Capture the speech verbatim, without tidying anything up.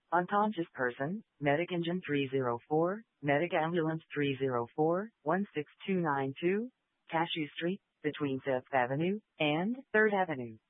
Unconscious person, Medic Engine three zero four, Medic Ambulance three zero four, one six two nine two, Cashew Street, between fifth Avenue and third Avenue.